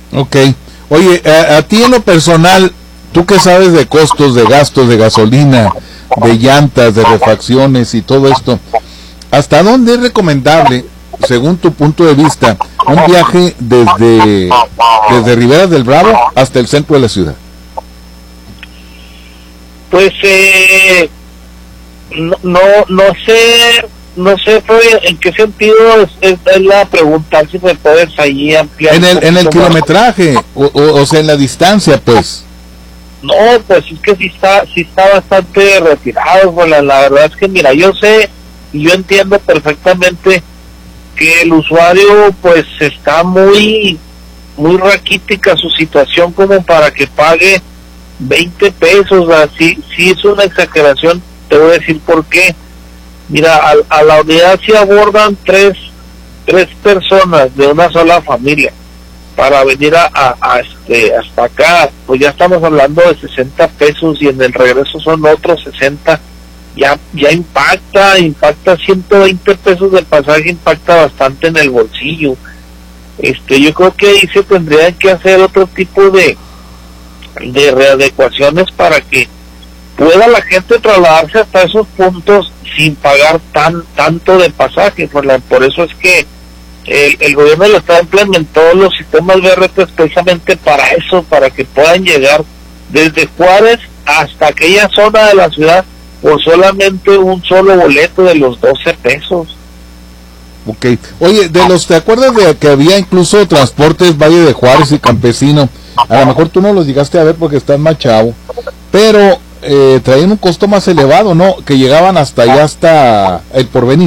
Ok. Oye, a ti en lo personal, tú que sabes de costos, de gastos, de gasolina, de llantas, de refacciones y todo esto, ¿hasta dónde es recomendable, según tu punto de vista, un viaje desde Riberas del Bravo hasta el centro de la ciudad? Pues no sé en qué sentido es la pregunta, si me puedes ahí ampliar en el kilometraje o sea en la distancia, pues. No, pues es que sí está bastante retirado. Bueno, la verdad es que mira, yo sé y yo entiendo perfectamente que el usuario pues está muy raquítica su situación como para que pague 20 pesos, así sí es una exageración. Te voy a decir por qué. Mira, a la unidad se abordan tres personas de una sola familia para venir hasta acá, pues ya estamos hablando de 60 pesos y en el regreso son otros 60. Ya impacta 120 pesos de pasaje, impacta bastante en el bolsillo. Yo creo que ahí se tendrían que hacer otro tipo de readecuaciones para que pueda la gente trasladarse hasta esos puntos sin pagar tanto de pasaje. Por eso es que el gobierno del estado implementó los sistemas BRT precisamente para eso, para que puedan llegar desde Juárez hasta aquella zona de la ciudad por solamente un solo boleto de los 12 pesos. Ok. Oye, ¿te acuerdas de que había incluso transportes Valle de Juárez y Campesino? A lo mejor tú no los llegaste a ver porque estás más chavo, pero traían un costo más elevado, ¿no? Que llegaban hasta allá, hasta el Porvenir.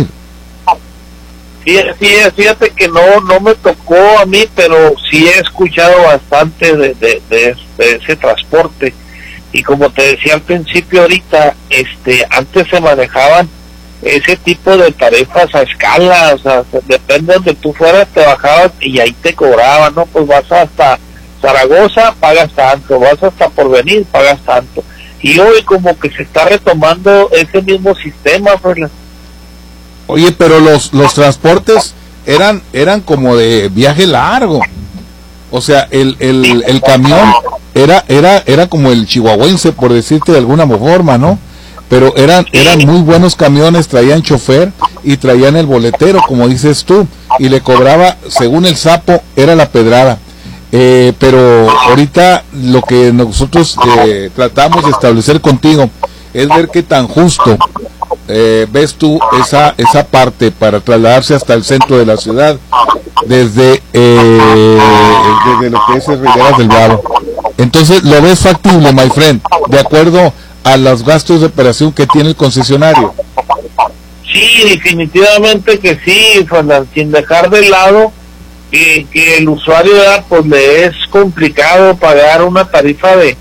Sí, fíjate que no me tocó a mí, pero sí he escuchado bastante de ese transporte. Y como te decía al principio ahorita, antes se manejaban ese tipo de tarifas a escala, o sea, depende de donde tú fueras, te bajabas y ahí te cobraban, ¿no? Pues vas hasta Zaragoza, pagas tanto, vas hasta Porvenir, pagas tanto. Y hoy como que se está retomando ese mismo sistema, pues. Oye, pero los transportes eran como de viaje largo. O sea, el camión era como el chihuahuense, por decirte de alguna forma, ¿no? Pero eran muy buenos camiones, traían chofer y traían el boletero, como dices tú, y le cobraba, según el sapo, era la pedrada. Pero ahorita lo que nosotros tratamos de establecer contigo es ver qué tan justo ves tú esa parte para trasladarse hasta el centro de la ciudad desde lo que es Riberas del Bravo. Entonces, ¿lo ves factible, my friend, de acuerdo a los gastos de operación que tiene el concesionario? Sí, definitivamente que sí, sin dejar de lado que el usuario pues le es complicado pagar una tarifa de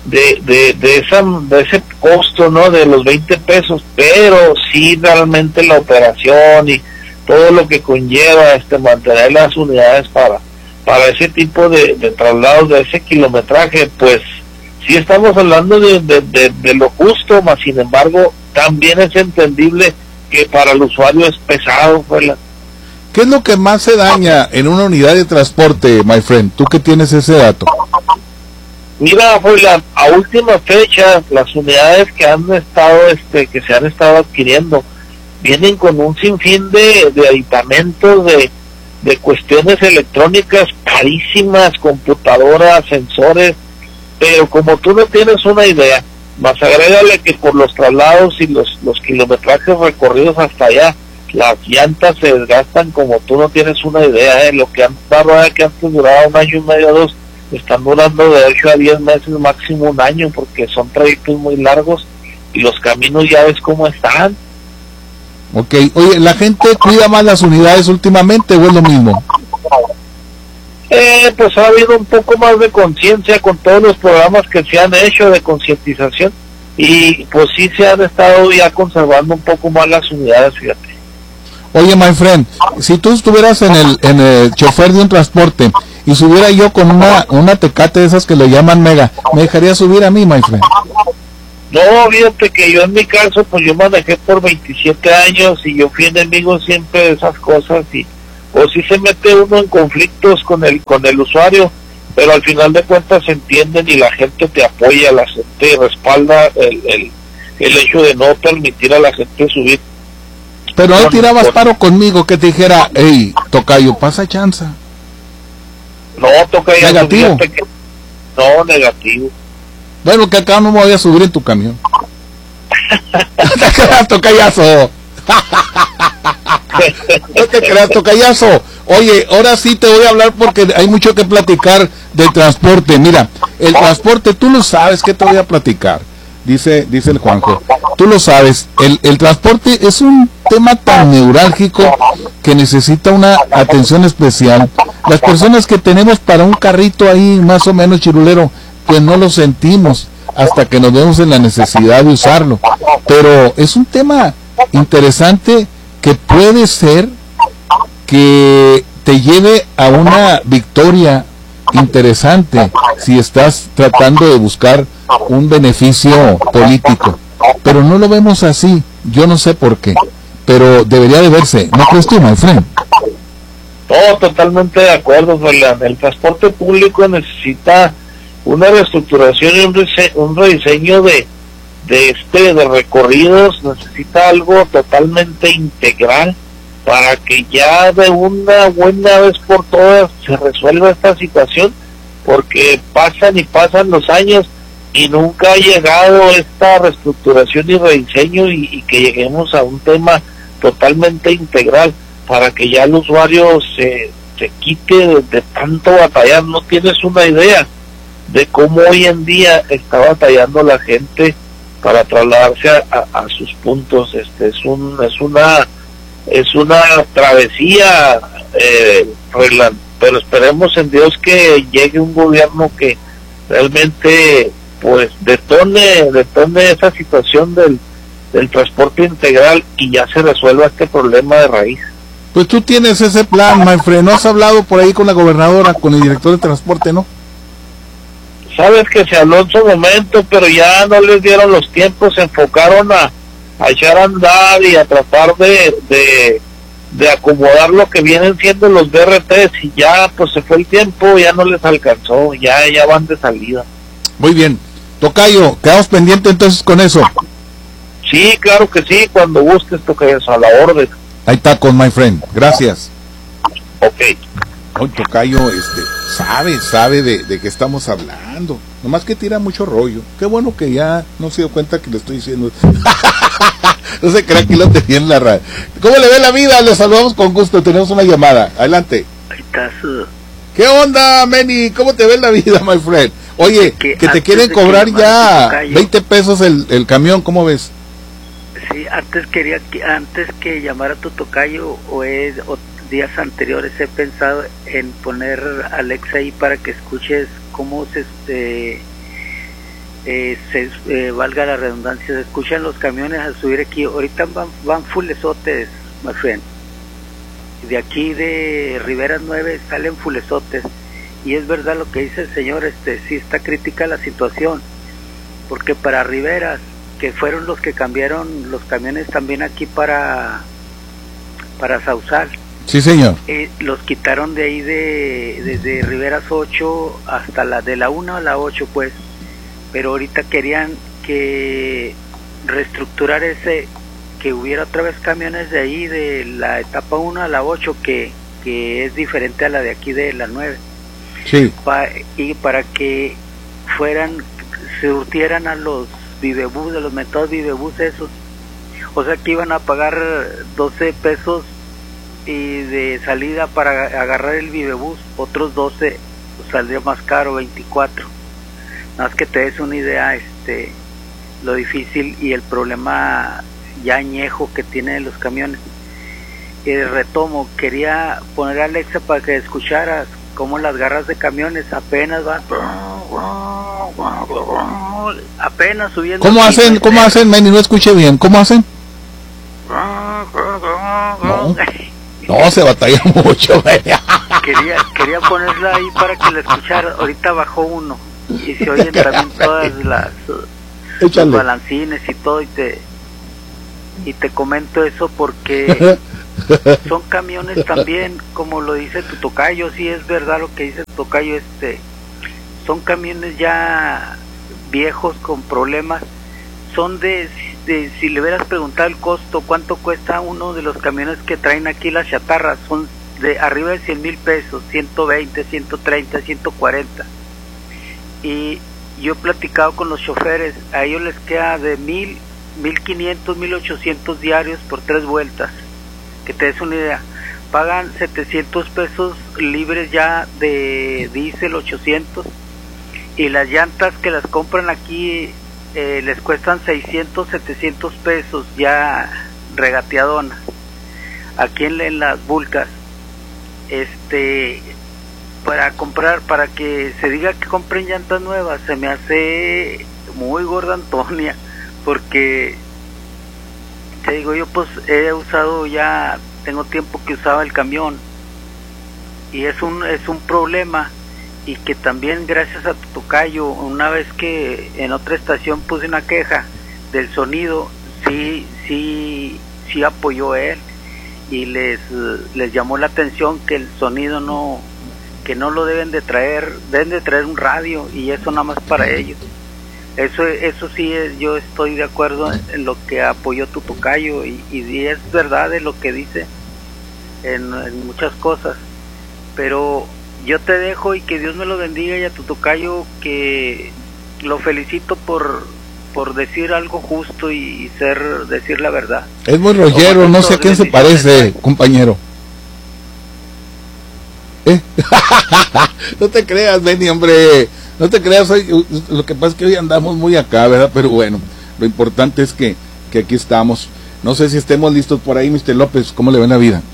ese costo, ¿no? De los 20 pesos, pero sí realmente la operación y todo lo que conlleva mantener las unidades para ese tipo de traslados, de ese kilometraje, pues sí estamos hablando de lo justo, mas sin embargo también es entendible que para el usuario es pesado, pues. ¿Qué es lo que más se daña en una unidad de transporte, my friend? Tú que tienes ese dato. Mira, pues a última fecha, las unidades que han estado, que se han estado adquiriendo, vienen con un sinfín de aditamentos, de cuestiones electrónicas carísimas, computadoras, sensores, pero como tú no tienes una idea, más agrégale que por los traslados y los kilometrajes recorridos hasta allá, las llantas se desgastan como tú no tienes una idea, lo que una rueda que antes duraba 1 año y medio, 2, están durando de 8 a 10 meses, máximo 1 año, porque son trayectos muy largos y los caminos ya ves cómo están. Ok, oye, ¿la gente cuida más las unidades últimamente o es lo mismo? Pues ha habido un poco más de conciencia con todos los programas que se han hecho de concientización y pues sí se han estado ya conservando un poco más las unidades, fíjate. Oye, my friend, si tú estuvieras en el chofer de un transporte y subiera yo con una Tecate de esas que le llaman Mega, ¿me dejaría subir a mí, my friend? No, fíjate que yo en mi caso, pues yo manejé por 27 años y yo fui enemigo siempre de esas cosas y o si se mete uno en conflictos con el usuario, pero al final de cuentas se entienden y la gente te apoya, la gente respalda el hecho de no permitir a la gente subir. Pero no tirabas paro conmigo que te dijera, hey, tocayo, pasa chanza. No, tocayo. Negativo. No, negativo. Bueno, que acá no me voy a subir en tu camión. No te creas, tocayazo. No te creas, tocayazo. Oye, ahora sí te voy a hablar porque hay mucho que platicar del transporte. Mira, el transporte, tú lo sabes, ¿qué te voy a platicar? Dice el Juanjo, tú lo sabes, el transporte es un tema tan neurálgico que necesita una atención especial. Las personas que tenemos para un carrito ahí más o menos chirulero, pues no lo sentimos hasta que nos vemos en la necesidad de usarlo. Pero es un tema interesante que puede ser que te lleve a una victoria interesante si estás tratando de buscar un beneficio político, pero no lo vemos así. Yo no sé por qué, pero debería de verse. ¿No crees tú, my friend? No, totalmente de acuerdo, Fernando. El transporte público necesita una reestructuración y un rediseño de recorridos. Necesita algo totalmente integral para que ya de una buena vez por todas se resuelva esta situación, porque pasan y pasan los años y nunca ha llegado esta reestructuración y rediseño y que lleguemos a un tema totalmente integral para que ya el usuario se quite de tanto batallar. No tienes una idea de cómo hoy en día está batallando la gente para trasladarse a sus puntos. Es una travesía, pero esperemos en Dios que llegue un gobierno que realmente pues detone esa situación del transporte integral y ya se resuelva este problema de raíz. Pues tú tienes ese plan, my friend. ¿No has hablado por ahí con la gobernadora, con el director de transporte, no? Sabes que se habló en su momento, pero ya no les dieron los tiempos, se enfocaron a echar a andar y a tratar de acomodar lo que vienen siendo los BRTs, y ya pues se fue el tiempo, ya no les alcanzó, ya van de salida. Muy bien, tocayo, quedamos pendientes entonces con eso. Sí, claro que sí, cuando gustes, tocayo, a la orden. Ahí está con my friend, gracias. Ok. Hoy tocayo, sabe de qué estamos hablando, nomás que tira mucho rollo. Qué bueno que ya no se dio cuenta que le estoy diciendo. No se crea que lo tenía en la radio. ¿Cómo le ve la vida? Le saludamos con gusto, tenemos una llamada, adelante. Ahí estás. ¿Qué onda, Manny? ¿Cómo te ve la vida, my friend? Oye, que te quieren cobrar ya 20 pesos el camión, ¿cómo ves? Sí, antes que llamara a tu tocayo o días anteriores he pensado en poner Alexa ahí para que escuches cómo valga la redundancia, se escuchan los camiones al subir aquí. Ahorita van fulesotes, my friend. De aquí de Riberas 9 salen fulesotes, y es verdad lo que dice el señor, sí está crítica la situación, porque para Riberas, que fueron los que cambiaron los camiones también aquí para Sausal. Sí, señor. Los quitaron de ahí desde Riberas 8 hasta de la 1 a la 8, pues. Pero ahorita querían que reestructurar que hubiera otra vez camiones de ahí, de la etapa 1 a la 8, que es diferente a la de aquí de la 9. Sí. Y para que se surtieran a los Vivebus, de los metados Vivebus esos. O sea que iban a pagar 12 pesos y de salida para agarrar el Vivebus, otros 12, saldría más caro, 24. Nada más que te des una idea, lo difícil y el problema ya añejo que tienen los camiones. Retomo, quería poner a Alexa para que escucharas cómo las garras de camiones apenas van, apenas subiendo. ¿Cómo hacen, Manny? No escuché bien, ¿cómo hacen? No, se batalla mucho. Quería ponerla ahí para que la escuchara. Ahorita bajó uno y se oyen también todas los balancines y todo, y te comento eso porque son camiones también, como lo dice tu tocayo. Sí es verdad lo que dice tu tocayo, son camiones ya viejos con problemas. Son de si le hubieras preguntado el costo, cuánto cuesta uno de los camiones que traen aquí las chatarras, son de arriba de 100,000 pesos, 120, 130, 140. Y yo he platicado con los choferes, a ellos les queda de 1,000, 1,500, 1,800 diarios por 3 vueltas, que te des una idea. Pagan 700 pesos libres ya de diésel, 800, y las llantas que las compran aquí les cuestan 600, 700 pesos ya regateadonas, aquí en las Vulcas. Para comprar, para que se diga que compren llantas nuevas, se me hace muy gorda Antonia, porque te digo yo, pues he usado ya, tengo tiempo que usaba el camión, y es un problema. Y que también gracias a tu tocayo, una vez que en otra estación puse una queja del sonido, sí apoyó él, y les llamó la atención que el sonido no lo deben de traer un radio, y eso nada más para ellos. Eso sí yo estoy de acuerdo en lo que apoyó tu tocayo, y es verdad de lo que dice en muchas cosas. Pero yo te dejo, y que Dios me lo bendiga, y a tu tocayo que lo felicito por decir algo justo y decir la verdad. Es muy rollero, no sé a quién se parece, compañero. No te creas, Benny, hombre, no te creas, lo que pasa es que hoy andamos muy acá, ¿verdad? Pero bueno, lo importante es que aquí estamos. No sé si estemos listos por ahí, Mr. López, ¿cómo le ven la vida?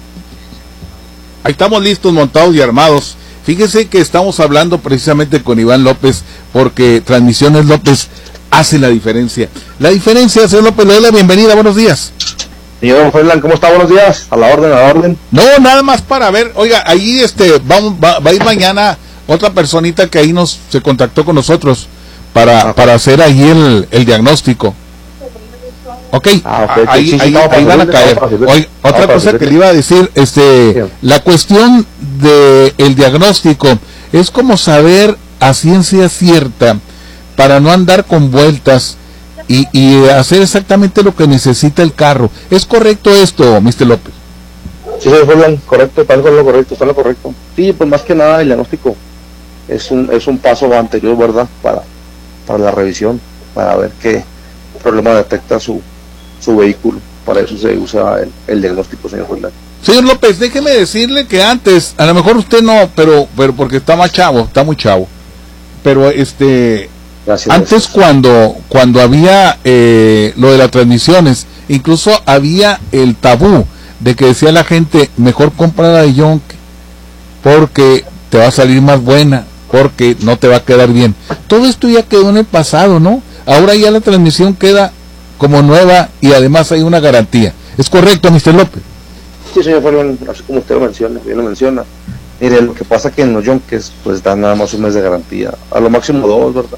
Ahí estamos listos, montados y armados. Fíjese que estamos hablando precisamente con Iván López, porque Transmisiones López hace la diferencia. La diferencia, señor López, le doy la bienvenida, buenos días. Señor Ferland, ¿cómo está? Buenos días, a la orden. No, nada más para ver, oiga, ahí va a ir mañana otra personita que ahí se contactó con nosotros para hacer ahí el diagnóstico. Ok, ahí van a caer. Oye, otra cosa que le iba a decir, la cuestión de el diagnóstico es como saber a ciencia cierta, para no andar con vueltas y hacer exactamente lo que necesita el carro. ¿Es correcto esto, Mr. López? Sí, correcto, está en lo correcto. Sí, pues más que nada el diagnóstico es un paso anterior, ¿verdad? Para la revisión, para ver qué problema detecta su vehículo. Para eso se usa el diagnóstico, señor Ferland. Señor López, déjeme decirle que antes, a lo mejor usted no, pero porque está muy chavo, pero Gracias, antes cuando había lo de las transmisiones, incluso había el tabú de que decía la gente, mejor compra la de Yonke, porque te va a salir más buena, porque no te va a quedar bien. Todo esto ya quedó en el pasado, ¿no? Ahora ya la transmisión queda como nueva, y además hay una garantía. ¿Es correcto, Mr. López? Sí, señor Ferland, así como usted lo menciona. Mire, lo que pasa que en los Yonkes pues dan nada más un mes de garantía, a lo máximo 2, ¿verdad?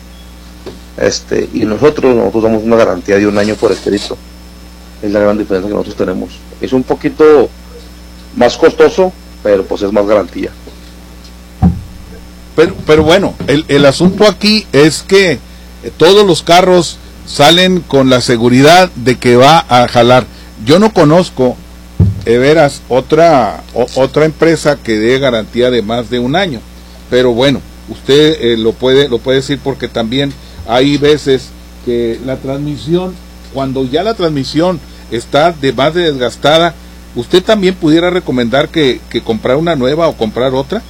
Y nosotros damos una garantía de 1 año por escrito. Es la gran diferencia que nosotros tenemos. Es un poquito más costoso, pero pues es más garantía. Pero bueno, el asunto aquí es que todos los carros salen con la seguridad de que va a jalar. Yo no conozco, veras, otra empresa que dé garantía de más de 1 año. Pero bueno, usted lo puede decir, porque también hay veces que la transmisión, cuando ya la transmisión está de más de desgastada, ¿usted también pudiera recomendar que comprar una nueva o comprar otra?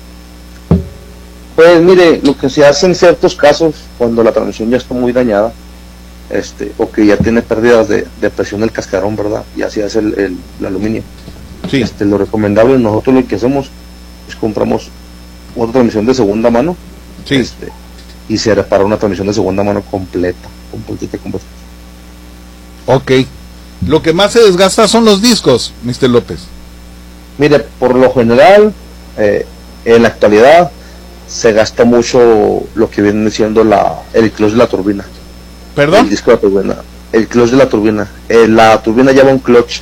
Pues mire, lo que se hace en ciertos casos, cuando la transmisión ya está muy dañada, o que ya tiene pérdidas de presión del cascarón, ¿verdad? Y así hace el aluminio. Sí. Lo recomendable, nosotros lo que hacemos es compramos otra transmisión de segunda mano. Sí. Y se repara una transmisión de segunda mano completa. Ok. Lo que más se desgasta son los discos, Mr. López. Mire, por lo general, en la actualidad, se gasta mucho lo que viene siendo el clutch de la turbina. ¿Perdón? El disco de la turbina. El clutch de la turbina. La turbina lleva un clutch.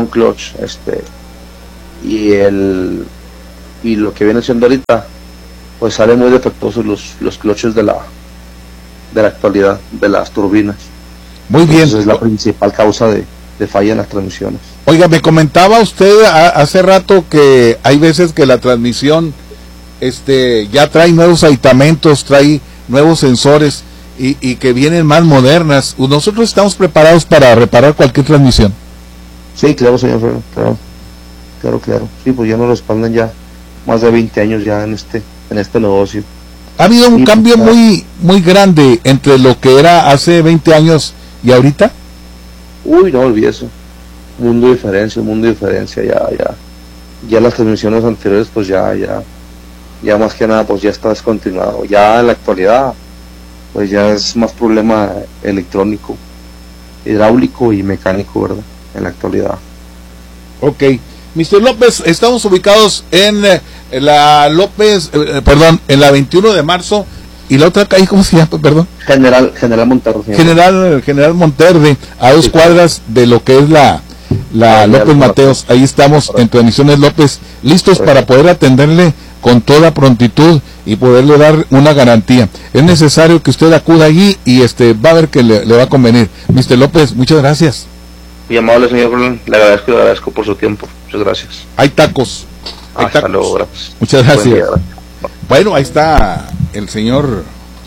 Y lo que viene siendo ahorita pues salen muy defectuosos los cloches de la actualidad, de las turbinas. Muy bien. Entonces es la principal causa de falla en las transmisiones. Oiga, me comentaba usted hace rato que hay veces que la transmisión ya trae nuevos aditamentos, trae nuevos sensores y que vienen más modernas. Nosotros estamos preparados para reparar cualquier transmisión. Sí, claro, señor Fredo, claro. Sí, pues ya nos respaldan ya más de 20 años ya en este negocio. ¿Ha habido un cambio muy grande entre lo que era hace 20 años y ahorita? Uy, no olvides eso. Mundo de diferencia, ya las transmisiones anteriores pues ya más que nada pues ya está descontinuado. Ya en la actualidad pues ya es más problema electrónico, hidráulico y mecánico, ¿verdad? En la actualidad. Ok. Mr. López, estamos ubicados en la en la 21 de marzo y la otra calle, ¿cómo se llama? Perdón. General Monterde. General Monterde, a 2 cuadras de lo que es la López Mateos. Ahí estamos en Transmisiones López, listos para poder atenderle con toda prontitud y poderle dar una garantía. Es necesario que usted acuda allí y va a ver que le va a convenir. Mr. López, muchas gracias. Muy amable, señor Roland, le agradezco por su tiempo. Muchas gracias. Hay tacos. Hasta luego, gracias. Muchas gracias. Bueno, ahí está el señor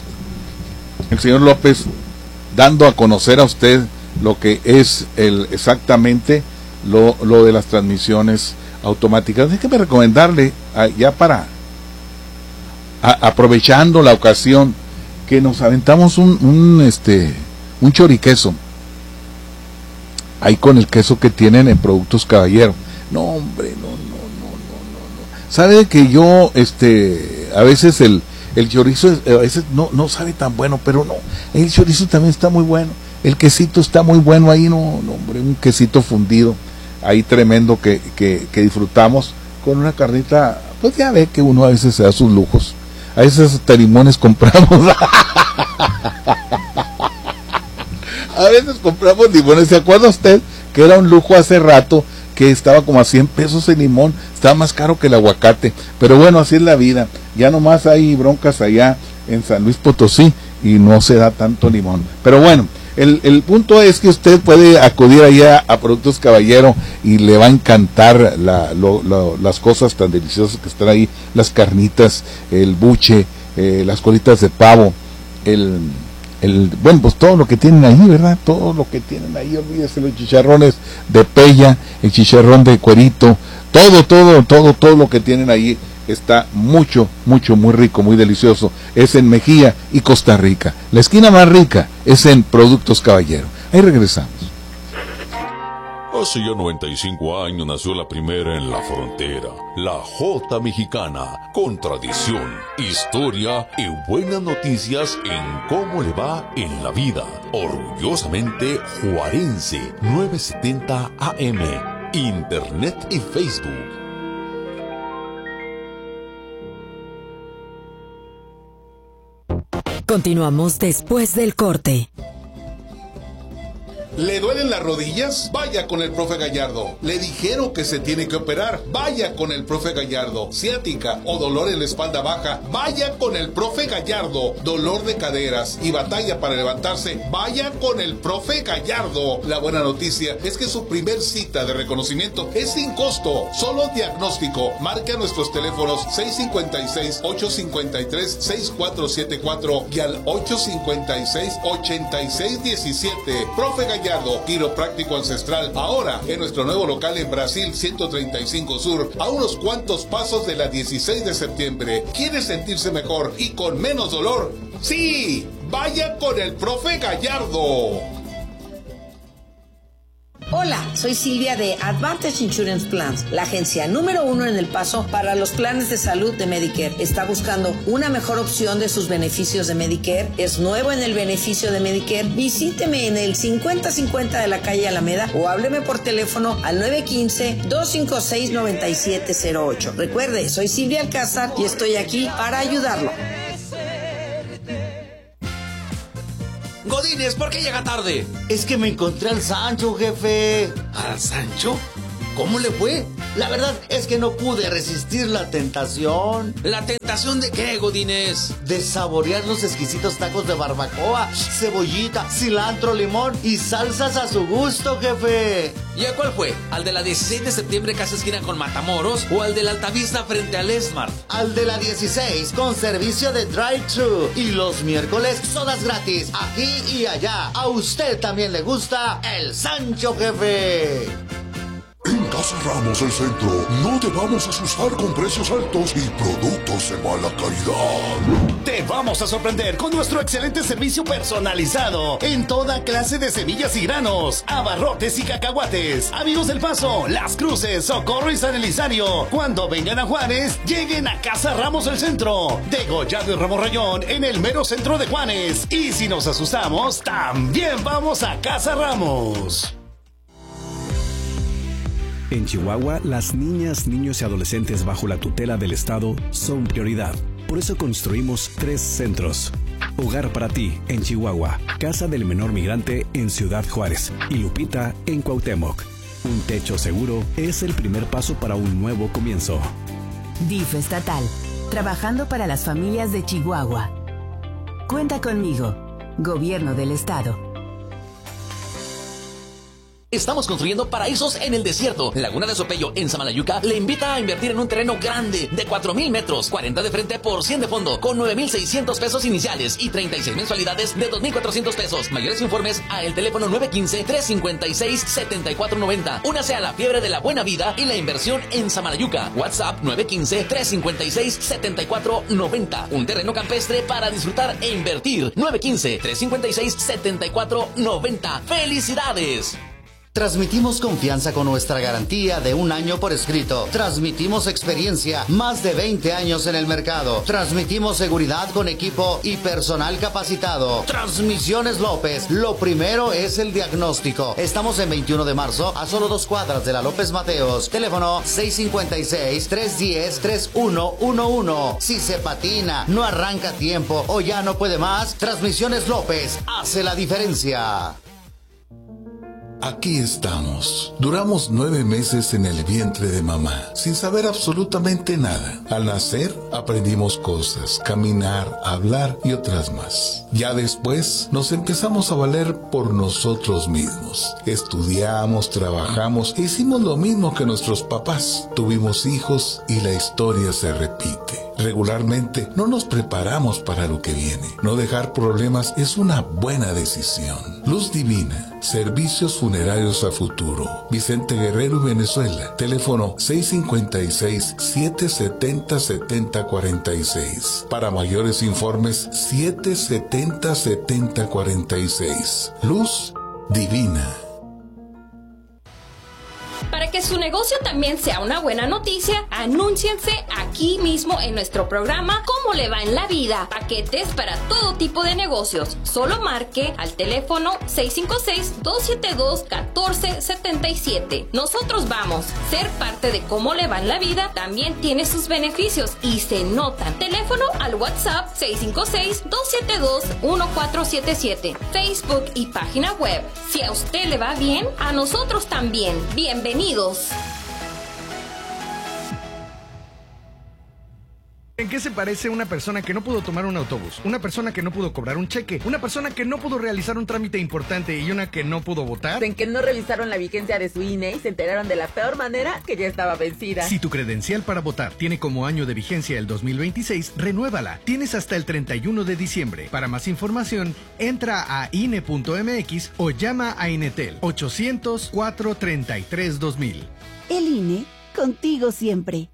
López dando a conocer a usted lo que es exactamente lo de las transmisiones automáticas. Déjeme recomendarle ya para aprovechando la ocasión que nos aventamos un choriqueso ahí con el queso que tienen en Productos Caballero. No, hombre, no. Sabe que yo a veces el chorizo a veces no sabe tan bueno, pero no, el chorizo también está muy bueno. El quesito está muy bueno ahí, no hombre, un quesito fundido ahí tremendo que disfrutamos con una carnita. Pues ya ve que uno a veces se da sus lujos, a veces hasta limones compramos. A veces compramos limones. ¿Se acuerda usted que era un lujo hace rato que estaba como a 100 pesos el limón? Estaba más caro que el aguacate, pero bueno, así es la vida. Ya nomás hay broncas allá en San Luis Potosí y no se da tanto limón, pero bueno, el punto es que usted puede acudir allá a Productos Caballero y le va a encantar las cosas tan deliciosas que están ahí, las carnitas, el buche, las colitas de pavo, bueno, pues todo lo que tienen ahí, ¿verdad? Todo lo que tienen ahí, olvídese, los chicharrones de pella, el chicharrón de cuerito, todo lo que tienen ahí está muy rico, muy delicioso. Es en Mejía y Costa Rica. La esquina más rica es en Productos Caballero. Ahí regresamos. Hace ya 95 años nació la primera en la frontera, la J Mexicana, con tradición, historia y buenas noticias en cómo le va en la vida. Orgullosamente juarense, 970 AM, Internet y Facebook. Continuamos después del corte. ¿Le duelen las rodillas? Vaya con el profe Gallardo. ¿Le dijeron que se tiene que operar? Vaya con el profe Gallardo. ¿Ciática o dolor en la espalda baja? Vaya con el profe Gallardo. ¿Dolor de caderas y batalla para levantarse? Vaya con el profe Gallardo. La buena noticia es que su primer cita de reconocimiento es sin costo, solo diagnóstico. Marque a nuestros teléfonos 656-853-6474 y al 856-8617. Profe Gallardo, quiropráctico ancestral, ahora en nuestro nuevo local en Brasil 135 Sur, a unos cuantos pasos de la 16 de septiembre. ¿Quiere sentirse mejor y con menos dolor? ¡Sí! ¡Vaya con el profe Gallardo! Hola, soy Silvia de Advantage Insurance Plans, la agencia número 1 en El Paso para los planes de salud de Medicare. ¿Está buscando una mejor opción de sus beneficios de Medicare? ¿Es nuevo en el beneficio de Medicare? Visíteme en el 5050 de la calle Alameda o hábleme por teléfono al 915-256-9708. Recuerde, soy Silvia Alcázar y estoy aquí para ayudarlo. Godínez, ¿por qué llega tarde? Es que me encontré al Sancho, jefe. ¿Al Sancho? ¿Cómo le fue? La verdad es que no pude resistir la tentación. ¿La tentación de qué, Godínez? De saborear los exquisitos tacos de barbacoa, cebollita, cilantro, limón y salsas a su gusto, jefe. ¿Y a cuál fue? ¿Al de la 16 de septiembre, casi esquina con Matamoros? ¿O al de la Altavista frente al Esmart? Al de la 16, con servicio de drive-thru. Y los miércoles, sodas gratis, aquí y allá. A usted también le gusta el Sancho, jefe. En Casa Ramos El Centro no te vamos a asustar con precios altos y productos de mala calidad. Te vamos a sorprender con nuestro excelente servicio personalizado en toda clase de semillas y granos, abarrotes y cacahuates. Amigos del Paso, Las Cruces, Socorro y San Elizario, cuando vengan a Juárez, lleguen a Casa Ramos El Centro, Degollado y Ramos Rayón en el mero centro de Juárez. Y si nos asustamos, también vamos a Casa Ramos. En Chihuahua, las niñas, niños y adolescentes bajo la tutela del Estado son prioridad. Por eso construimos 3 centros. Hogar para ti en Chihuahua, Casa del Menor Migrante en Ciudad Juárez y Lupita en Cuauhtémoc. Un techo seguro es el primer paso para un nuevo comienzo. DIF estatal, trabajando para las familias de Chihuahua. Cuenta conmigo, Gobierno del Estado. Estamos construyendo paraísos en el desierto. Laguna de Sopello, en Samalayuca, le invita a invertir en un terreno grande de 4,000 metros, 40 de frente por 100 de fondo, con 9,600 pesos iniciales y 36 mensualidades de 2,400 pesos. Mayores informes a el teléfono 915-356-7490. Únase a la fiebre de la buena vida y la inversión en Samalayuca. WhatsApp 915-356-7490. Un terreno campestre para disfrutar e invertir. 915-356-7490. ¡Felicidades! Transmitimos confianza con nuestra garantía de 1 año por escrito. Transmitimos experiencia, más de 20 años en el mercado. Transmitimos seguridad con equipo y personal capacitado. Transmisiones López, lo primero es el diagnóstico. Estamos en 21 de marzo, a solo 2 cuadras de la López Mateos. Teléfono 656-310-3111. Si se patina, no arranca a tiempo o ya no puede más, Transmisiones López hace la diferencia. Aquí estamos. Duramos 9 meses en el vientre de mamá, sin saber absolutamente nada. Al nacer, aprendimos cosas, caminar, hablar y otras más. Ya después, nos empezamos a valer por nosotros mismos. Estudiamos, trabajamos e hicimos lo mismo que nuestros papás. Tuvimos hijos y la historia se repite. Regularmente, no nos preparamos para lo que viene. No dejar problemas es una buena decisión. Luz Divina, servicios funerarios a futuro. Vicente Guerrero, Venezuela. Teléfono 656-770-7046. Para mayores informes, 770-7046. Luz Divina. Para que su negocio también sea una buena noticia, anúnciense aquí mismo en nuestro programa ¿Cómo le va en la vida? Paquetes para todo tipo de negocios. Solo marque al teléfono 656-272-1477. Nosotros vamos. Ser parte de ¿Cómo le va en la vida? También tiene sus beneficios y se notan. Teléfono al WhatsApp 656-272-1477. Facebook y página web. Si a usted le va bien, a nosotros también. Bienvenidos. ¿En qué se parece una persona que no pudo tomar un autobús? Una persona que no pudo cobrar un cheque, una persona que no pudo realizar un trámite importante y una que no pudo votar. En que no revisaron la vigencia de su INE y se enteraron de la peor manera que ya estaba vencida. Si tu credencial para votar tiene como año de vigencia el 2026, renuévala. Tienes hasta el 31 de diciembre. Para más información, entra a INE.mx o llama a Inetel 800-433-2000. El INE, contigo siempre.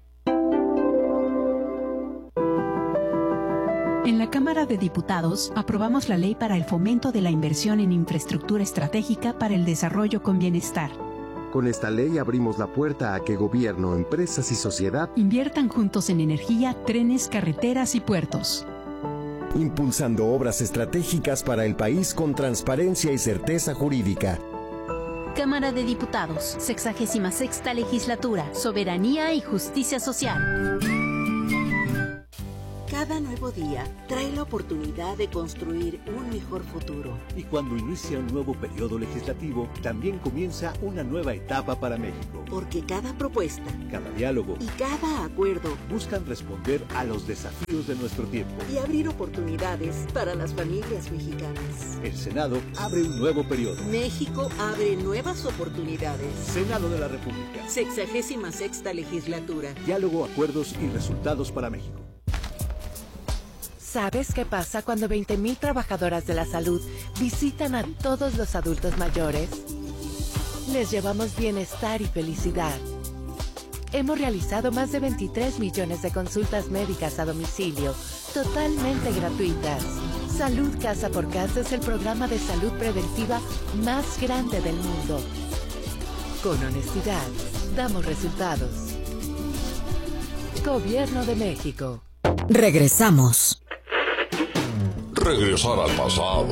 En la Cámara de Diputados aprobamos la ley para el fomento de la inversión en infraestructura estratégica para el desarrollo con bienestar. Con esta ley abrimos la puerta a que gobierno, empresas y sociedad inviertan juntos en energía, trenes, carreteras y puertos. Impulsando obras estratégicas para el país con transparencia y certeza jurídica. Cámara de Diputados, 66ª Legislatura, Soberanía y Justicia Social. Cada nuevo día trae la oportunidad de construir un mejor futuro. Y cuando inicia un nuevo periodo legislativo, también comienza una nueva etapa para México. Porque cada propuesta, cada diálogo y cada acuerdo buscan responder a los desafíos de nuestro tiempo y abrir oportunidades para las familias mexicanas. El Senado abre un nuevo periodo. México abre nuevas oportunidades. Senado de la República. 66ª legislatura. Diálogo, acuerdos y resultados para México. ¿Sabes qué pasa cuando 20,000 trabajadoras de la salud visitan a todos los adultos mayores? Les llevamos bienestar y felicidad. Hemos realizado más de 23 millones de consultas médicas a domicilio, totalmente gratuitas. Salud Casa por Casa es el programa de salud preventiva más grande del mundo. Con honestidad, damos resultados. Gobierno de México. Regresamos. Regresar al pasado.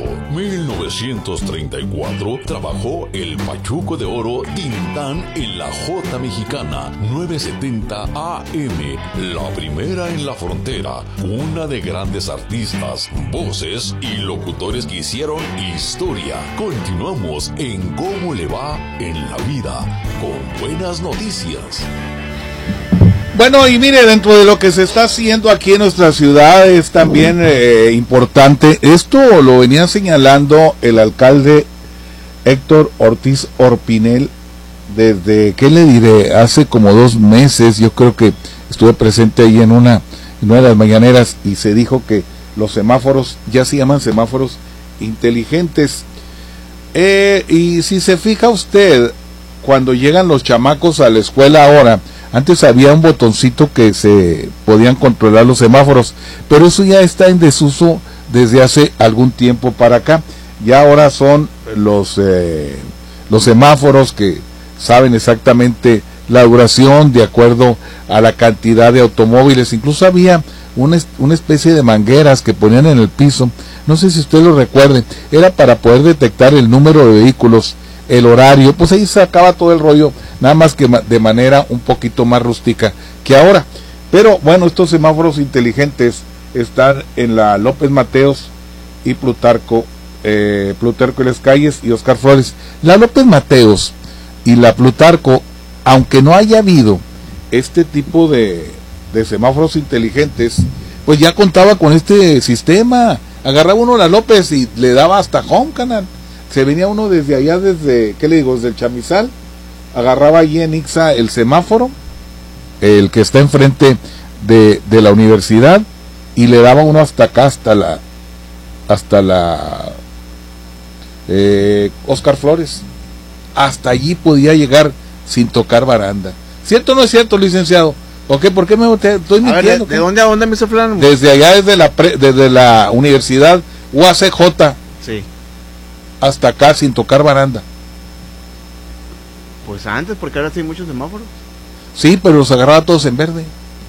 1934 trabajó el Pachuco de Oro Tintán en la J Mexicana 970 AM, la primera en la frontera, una de grandes artistas, voces y locutores que hicieron historia. Continuamos en Cómo le va en la vida, con buenas noticias. Bueno, y mire, dentro de lo que se está haciendo aquí en nuestra ciudad es también importante, esto lo venía señalando el alcalde Héctor Ortiz Orpinel desde, ¿qué le diré? Hace como 2 meses, yo creo que estuve presente ahí en una de las mañaneras y se dijo que los semáforos ya se llaman semáforos inteligentes. Y si se fija usted, cuando llegan los chamacos a la escuela ahora, antes había un botoncito que se podían controlar los semáforos, pero eso ya está en desuso desde hace algún tiempo para acá. Ya ahora son los semáforos que saben exactamente la duración de acuerdo a la cantidad de automóviles. Incluso había una especie de mangueras que ponían en el piso, no sé si usted lo recuerde, era para poder detectar el número de vehículos, el horario, pues ahí sacaba todo el rollo, nada más que de manera un poquito más rústica que ahora. Pero bueno, estos semáforos inteligentes están en la López Mateos y Plutarco y las Calles y Oscar Flores. La López Mateos y la Plutarco, aunque no haya habido este tipo de semáforos inteligentes, pues ya contaba con este sistema. Agarraba uno la López y le daba hasta home, canal. Se venía uno desde allá, desde, ¿qué le digo? Desde el Chamizal, agarraba allí en Ixa el semáforo, el que está enfrente de la universidad, y le daba uno hasta acá, hasta la Oscar Flores. Hasta allí podía llegar sin tocar baranda. ¿Cierto o no es cierto, licenciado? ¿O qué? ¿Por qué estoy mintiendo? ¿De dónde a dónde me soplan? Desde allá, desde la universidad UACJ. Sí. Hasta acá sin tocar baranda. Pues antes, porque ahora sí hay muchos semáforos. Sí, pero los agarraba todos en verde.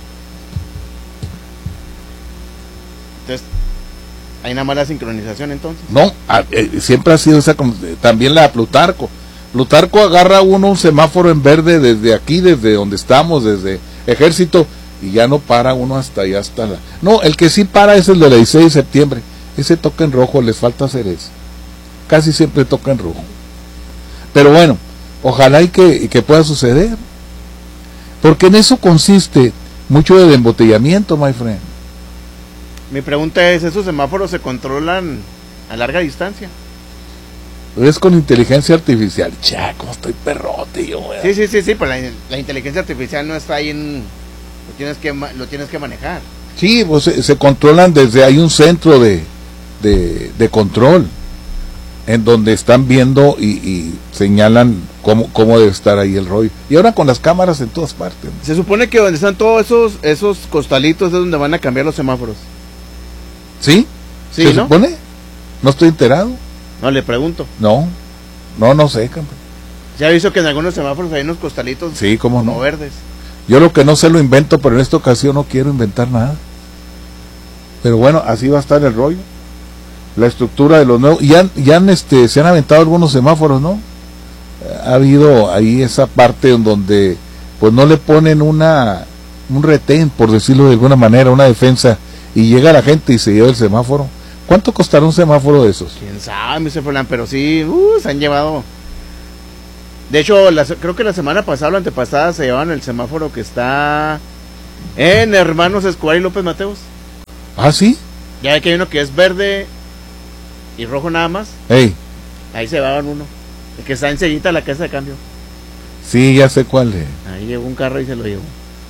Entonces, ¿hay una mala sincronización entonces? No, siempre ha sido esa, también la Plutarco. Plutarco agarra un semáforo en verde desde aquí, desde donde estamos, desde Ejército, y ya no para uno hasta allá, hasta la... No, el que sí para es el de la 16 de septiembre. Ese toca en rojo, les falta hacer eso. Casi siempre toca en rojo. Pero bueno, ojalá y que pueda suceder, porque en eso consiste mucho del embotellamiento, my friend. Mi pregunta es, ¿esos semáforos se controlan a larga distancia? Es con inteligencia artificial. Como estoy perrote yo, Sí, pero la inteligencia artificial no está ahí lo tienes que manejar. Sí, pues se controlan desde, hay un centro de control en donde están viendo y señalan cómo debe estar ahí el rollo. Y ahora con las cámaras en todas partes. Se supone que donde están todos esos costalitos es donde van a cambiar los semáforos. ¿Sí? ¿Sí, ¿Se no? supone? No estoy enterado. No, le pregunto. No sé, campeón. ¿Se ha visto que en algunos semáforos hay unos costalitos? Sí, como no, verdes? Yo lo que no sé lo invento, pero en esta ocasión no quiero inventar nada. Pero bueno, así va a estar el rollo. La estructura de los nuevos, se han aventado algunos semáforos, ¿no? Ha habido ahí esa parte en donde pues no le ponen un retén, por decirlo de alguna manera, una defensa y llega la gente y se lleva el semáforo. ¿Cuánto costará un semáforo de esos? Quién sabe, Mr. Flan, pero sí, se han llevado. De hecho, creo que la semana pasada o la antepasada se llevaban el semáforo que está en Hermanos Escobar y López Mateos. ¿Ah, sí? Ya ve que hay uno que es verde y rojo nada más. Ey. Ahí se llevaban uno. El que está enseguida la casa de cambio. Sí, ya sé cuál es. Ahí llegó un carro y se lo llevó.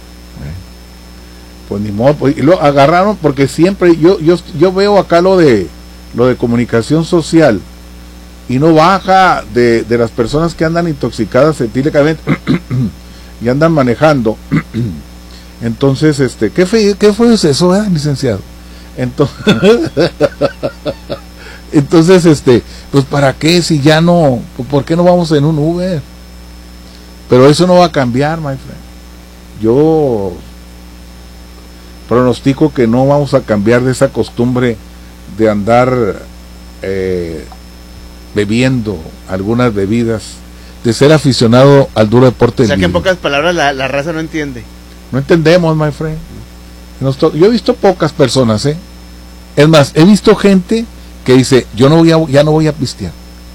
Pues ni modo, pues, y lo agarraron porque siempre yo veo acá lo de comunicación social y no baja de las personas que andan intoxicadas etílicamente y andan manejando. Entonces, ¿qué fue eso, licenciado? Entonces, pues ¿para qué si ya no? ¿Por qué no vamos en un Uber? Pero eso no va a cambiar, my friend. Yo pronostico que no vamos a cambiar de esa costumbre de andar bebiendo algunas bebidas, de ser aficionado al duro deporte. O sea que en pocas palabras la raza no entiende. No entendemos, my friend. Yo he visto pocas personas, es más, he visto gente que dice, ya no voy a pistear.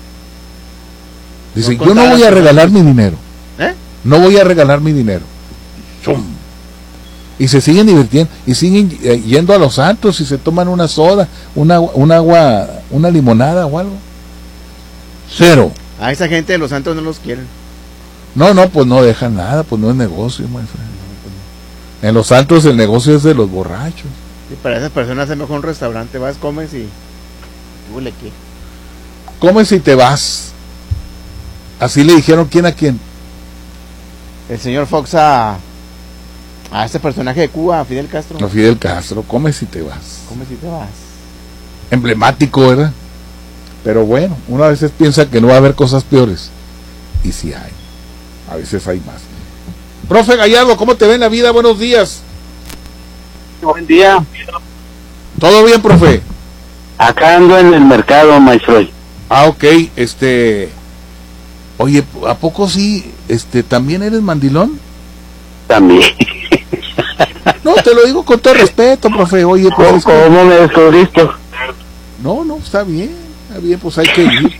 Dice, yo no voy a regalar mi dinero. No voy a regalar mi dinero. ¡Chum! Y se siguen divirtiendo y siguen yendo a los antros y se toman una soda, un agua, una limonada o algo. Cero. A esa gente de los santos no los quieren. No, pues no dejan nada, pues no es negocio, my friend. En los antros el negocio es de los borrachos. Y para esas personas es mejor un restaurante, vas, comes y... ¿qué? Comes y te vas. Así le dijeron, ¿quién a quién? El señor Fox a este personaje de Cuba, a Fidel Castro. A Fidel Castro, comes y te vas. Comes y te vas. Emblemático, ¿verdad? Pero bueno, uno a veces piensa que no va a haber cosas peores. Y sí hay. A veces hay más. Profe Gallardo, ¿cómo te ve en la vida? Buenos días. Buen día. ¿Todo bien, profe? Acá ando en el mercado, maestro. Ah, ok, oye, ¿a poco sí, también eres mandilón? También. No, te lo digo con todo respeto, profe, oye, pues... ¿Cómo me descubriste? No, está bien, pues hay que ir.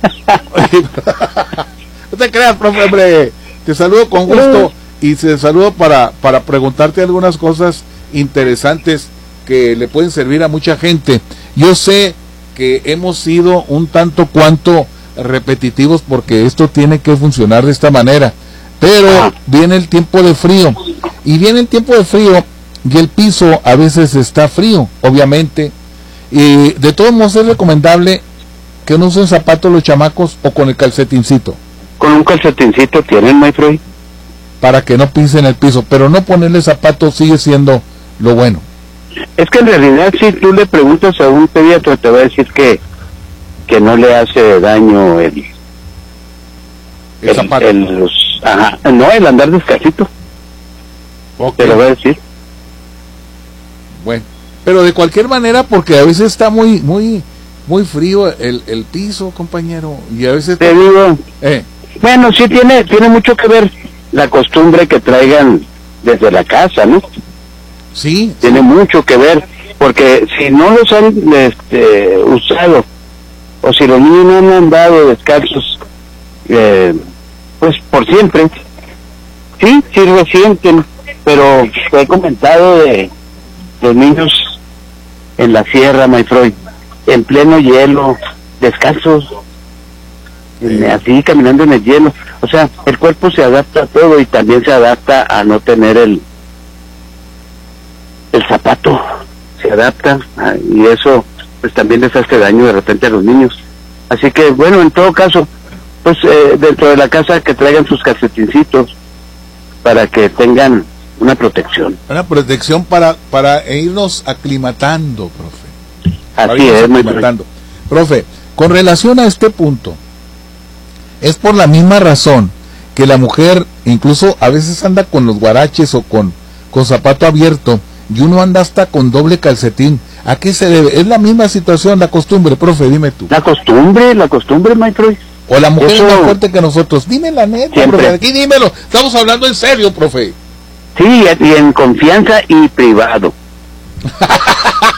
No te creas, profe, hombre, te saludo con gusto y te saludo para preguntarte algunas cosas interesantes que le pueden servir a mucha gente. Yo sé que hemos sido un tanto cuanto repetitivos porque esto tiene que funcionar de esta manera, pero viene el tiempo de frío y el piso a veces está frío, obviamente, y de todos modos es recomendable que no usen zapatos los chamacos o con el calcetincito. Con un calcetincito tienen, my friend, para que no pisen el piso, pero no ponerle zapatos sigue siendo lo bueno. Es que en realidad si tú le preguntas a un pediatra te va a decir que no le hace daño el zapato. El andar descalcito. Okay. Te lo voy a decir. Bueno, pero de cualquier manera, porque a veces está muy frío el piso, compañero, y a veces te digo, bueno, sí tiene mucho que ver la costumbre que traigan desde la casa, ¿no? Sí. Tiene mucho que ver, porque si no los han usado, o si los niños no han andado descalzos, pues por siempre, sí resienten, pero te he comentado de los niños en la sierra, my friend, en pleno hielo, descalzos, así caminando en el hielo. O sea, el cuerpo se adapta a todo y también se adapta a no tener el zapato, se adapta y eso pues también les hace daño de repente a los niños. Así que bueno, en todo caso, pues dentro de la casa que traigan sus calcetincitos para que tengan una protección. Una protección para irnos aclimatando, profe. Así es, muy bien. Profe, con relación a este punto, es por la misma razón que la mujer incluso a veces anda con los guaraches o con zapato abierto y uno anda hasta con doble calcetín. ¿A qué se debe? Es la misma situación, la costumbre, profe, dime tú. La costumbre, maestro. O la mujer es más fuerte que nosotros. Dime la neta, profe, aquí dímelo. Estamos hablando en serio, profe. Sí, y en confianza y privado.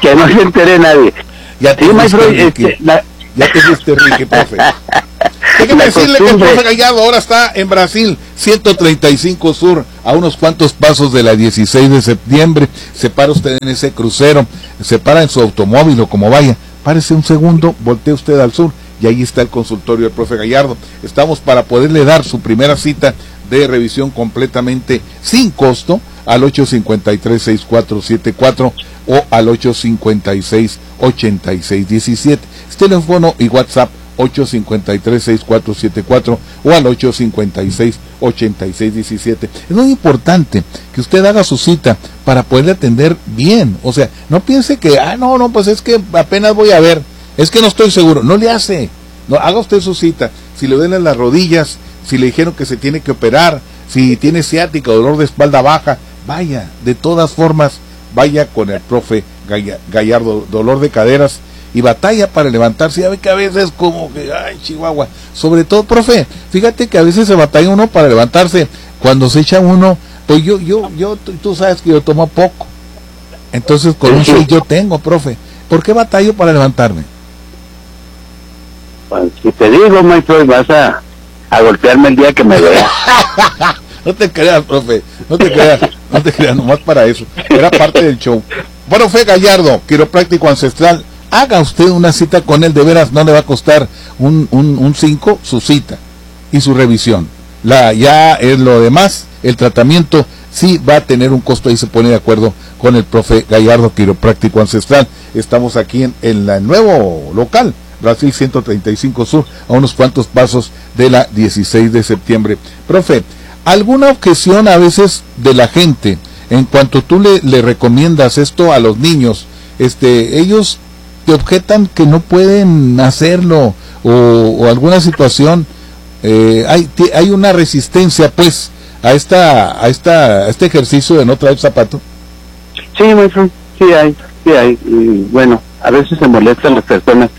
Que no se entere nadie. Ya te fuiste, Ricky, profe. Déjeme decirle que el profe Gallardo ahora está en Brasil, 135 Sur, a unos cuantos pasos de la 16 de septiembre. Se para usted en ese crucero, se para en su automóvil o como vaya, párese un segundo, voltee usted al sur y ahí está el consultorio del profe Gallardo. Estamos para poderle dar su primera cita de revisión completamente sin costo al 853-6474 o al 856-8617. Teléfono y WhatsApp 853-6474 o al 856-8617. Es muy importante que usted haga su cita para poderle atender bien. O sea, no piense que, no, pues es que apenas voy a ver, es que no estoy seguro. No le hace. No, haga usted su cita. Si le duelen las rodillas, si le dijeron que se tiene que operar, si tiene ciática o dolor de espalda baja, vaya. De todas formas, vaya con el profe Gallardo. Dolor de caderas y batalla para levantarse, ya ve que a veces como que, ay, Chihuahua, sobre todo, profe, fíjate que a veces se batalla uno para levantarse, cuando se echa uno, pues tú sabes que yo tomo poco, entonces con un 6 yo tengo, profe, ¿por qué batallo para levantarme? Pues, si te digo, maestro, vas a golpearme el día que me veas. No te creas, profe, no te creas, nomás para eso, era parte del show. Profe Gallardo, quiropráctico ancestral, haga usted una cita con él, de veras no le va a costar un 5 su cita y su revisión. Ya es lo demás, el tratamiento sí va a tener un costo, ahí se pone de acuerdo con el profe Gallardo, quiropráctico ancestral. Estamos aquí en el nuevo local, Brasil 135 Sur, a unos cuantos pasos de la 16 de septiembre. Profe, ¿alguna objeción a veces de la gente en cuanto tú le recomiendas esto a los niños? Ellos te objetan que no pueden hacerlo o alguna situación, hay una resistencia pues a este ejercicio de no traer zapato. Sí, maestro, sí hay, y bueno, a veces se molestan las personas,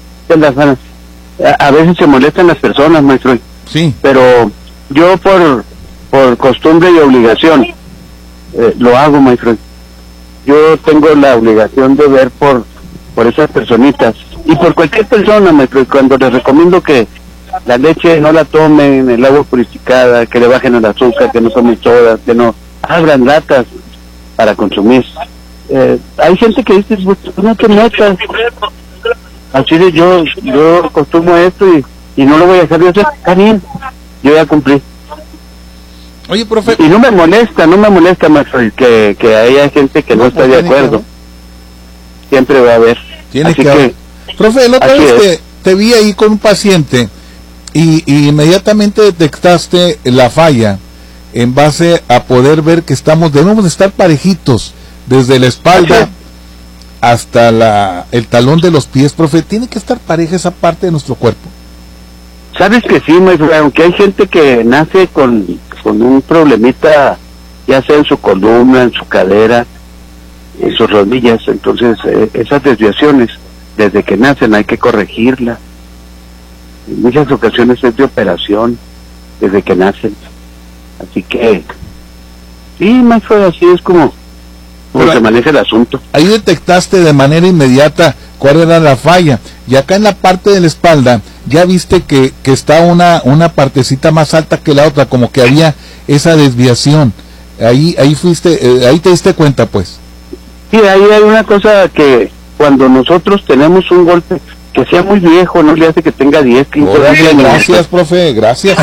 a veces se molestan las personas, maestro, sí, pero yo por costumbre y obligación lo hago, maestro. Yo tengo la obligación de ver por esas personitas y por cualquier persona, maestro, cuando les recomiendo que la leche no la tomen, el agua purificada, que le bajen el azúcar, que no tomen sodas, que no abran latas para consumir. Hay gente que dice, no te metas, así de yo acostumbro esto y no lo voy a dejar de hacer. Está bien, yo ya cumplí. Oye, profe, y no me molesta, maestro, que haya gente que no está de acuerdo. Siempre va a haber. Tiene que profe, la otra vez te vi ahí con un paciente y inmediatamente detectaste la falla en base a poder ver que debemos de estar parejitos desde la espalda hasta el talón de los pies, profe. Tiene que estar pareja esa parte de nuestro cuerpo. Sabes que sí, maestro, aunque hay gente que nace con un problemita, ya sea en su columna, en su cadera, en sus rodillas, entonces esas desviaciones desde que nacen hay que corregirla. En muchas ocasiones es de operación desde que nacen, así que sí, maestro, así es como se maneja el asunto. Ahí detectaste de manera inmediata cuál era la falla, y acá en la parte de la espalda ya viste que está una partecita más alta que la otra, como que había esa desviación. Ahí te diste cuenta, pues. Sí, ahí hay una cosa que cuando nosotros tenemos un golpe que sea muy viejo, no le hace que tenga 10, 15 años. Gracias, profe, gracias.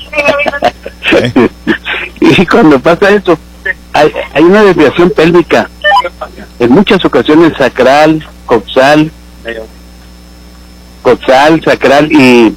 Y cuando pasa eso, hay una desviación pélvica, en muchas ocasiones sacral, coxal, sacral, y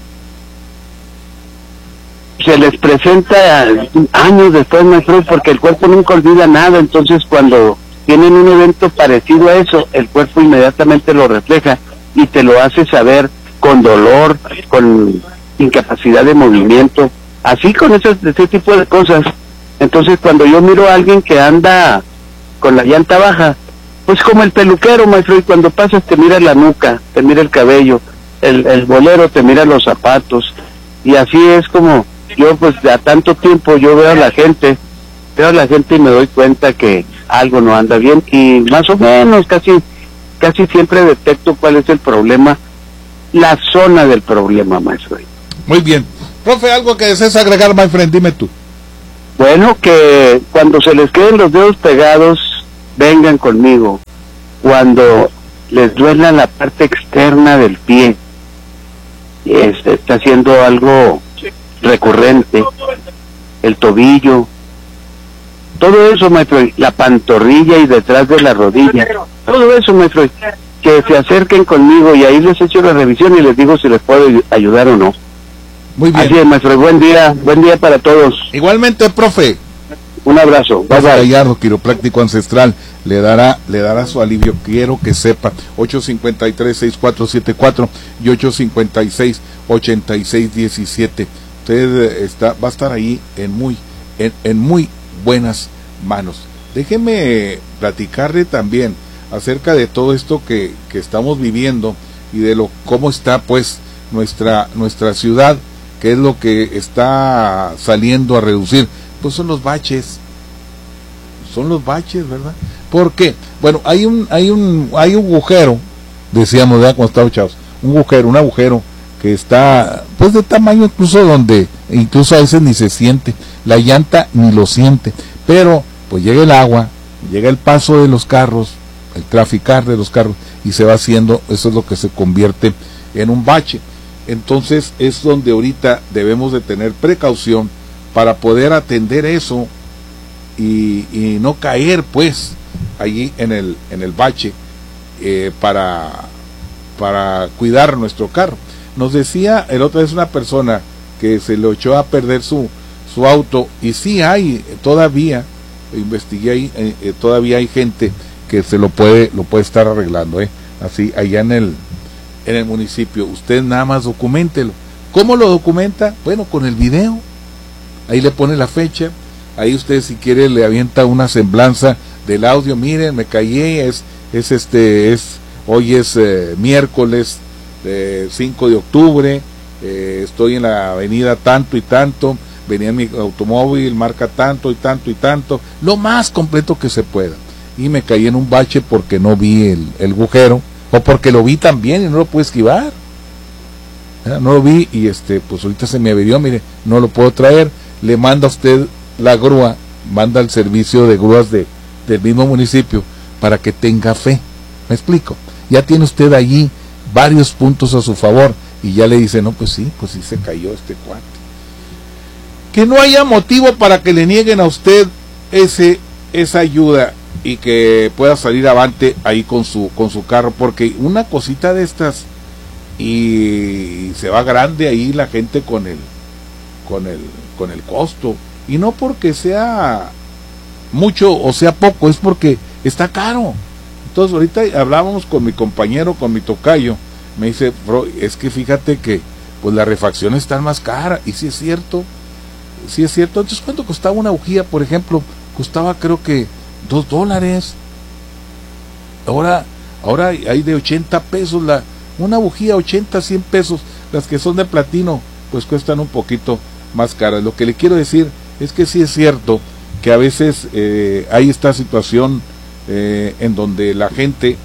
se les presenta años después, maestro, porque el cuerpo nunca olvida nada. Entonces cuando tienen un evento parecido a eso, el cuerpo inmediatamente lo refleja y te lo hace saber con dolor, con incapacidad de movimiento, así con ese tipo de cosas. Entonces cuando yo miro a alguien que anda con la llanta baja, pues como el peluquero, maestro, y cuando pasas te mira la nuca, te mira el cabello, el bolero te mira los zapatos, y así es como yo, pues a tanto tiempo yo veo a la gente y me doy cuenta que algo no anda bien, y más o menos casi casi siempre detecto cuál es el problema, la zona del problema, maestro. Muy bien. Profe, algo que desees agregar, my friend, dime tú. Bueno, que cuando se les queden los dedos pegados, vengan conmigo. Cuando les duela la parte externa del pie, está haciendo algo recurrente, el tobillo, todo eso, maestro, la pantorrilla y detrás de la rodilla, todo eso, maestro, que se acerquen conmigo y ahí les echo la revisión y les digo si les puedo ayudar o no. Muy bien. Así es, maestro, buen día para todos. Igualmente, profe. Un abrazo. Bye, bye. Gallardo, quiropráctico ancestral, le dará su alivio. Quiero que sepa. 853-6474 y 856-8617. Usted va a estar ahí en muy buenas manos. Déjeme platicarle también acerca de todo esto que estamos viviendo y de cómo está pues nuestra ciudad, que es lo que está saliendo a reducir. Pues son los baches, ¿verdad? ¿Por qué? Bueno, hay un agujero, decíamos, ¿verdad? Cuando estábamos chavos, un agujero que está, pues de tamaño incluso donde, incluso a veces ni se siente, la llanta ni lo siente, pero pues llega el agua, llega el paso de los carros, el traficar de los carros, y se va haciendo, eso es lo que se convierte en un bache. Entonces es donde ahorita debemos de tener precaución para poder atender eso y no caer pues allí en el bache, para cuidar nuestro carro. Nos decía el otra vez una persona que se le echó a perder su auto, y sí hay todavía, investigué ahí, todavía hay gente que se lo puede estar arreglando, así allá en el municipio. Usted nada más documéntelo. ¿Cómo lo documenta? Bueno, con el video. Ahí le pone la fecha, ahí usted si quiere le avienta una semblanza del audio. Miren, me caí, hoy es miércoles 5 de octubre, estoy en la avenida tanto y tanto, venía en mi automóvil, marca tanto y tanto y tanto, lo más completo que se pueda, y me caí en un bache porque no vi el agujero, o porque lo vi también y no lo pude esquivar, no lo vi, y pues ahorita se me averió, mire, no lo puedo traer. Le manda a usted la grúa, manda el servicio de grúas del mismo municipio para que tenga fe. ¿Me explico? Ya tiene usted allí varios puntos a su favor y ya le dice, no, pues sí se cayó este cuate. Que no haya motivo para que le nieguen a usted esa ayuda y que pueda salir avante ahí con su carro, porque una cosita de estas y se va grande ahí la gente con el costo, y no porque sea mucho o sea poco, es porque está caro. Entonces ahorita hablábamos con mi compañero, con mi tocayo, me dice, bro, es que fíjate que pues las refacciones están más caras, y sí es cierto. Entonces, ¿cuánto costaba una bujía, por ejemplo? Costaba creo que $2. Ahora hay de 80 pesos una bujía, 80, 100 pesos. Las que son de platino pues cuestan un poquito más caras. Lo que le quiero decir es que sí es cierto que a veces hay esta situación en donde la gente